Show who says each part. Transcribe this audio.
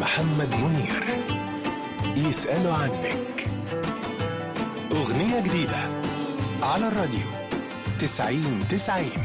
Speaker 1: محمد منير. يسألوا عنك. أغنية جديدة على الراديو 90-90.